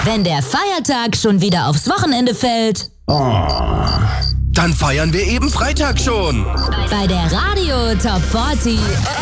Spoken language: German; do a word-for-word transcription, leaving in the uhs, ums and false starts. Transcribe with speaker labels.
Speaker 1: Wenn der Feiertag schon wieder aufs Wochenende fällt.
Speaker 2: Oh. Dann feiern wir eben Freitag schon.
Speaker 1: Bei der Radio Top vierzig